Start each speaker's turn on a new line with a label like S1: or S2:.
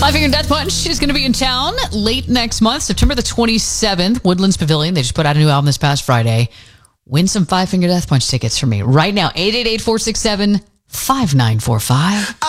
S1: Five Finger Death Punch is going to be in town late next month, September the 27th, Woodlands Pavilion. They just put out a new album this past Friday. Win some Five Finger Death Punch tickets for me right now. 888-467-5945.